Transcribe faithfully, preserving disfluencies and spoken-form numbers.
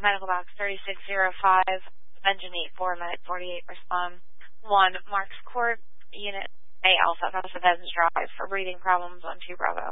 medical box thirty-six oh five, engine eight four, med forty-eight, respond. one, Marks Court, unit A Alpha, Pasadena Drive, for breathing problems on two Bravo.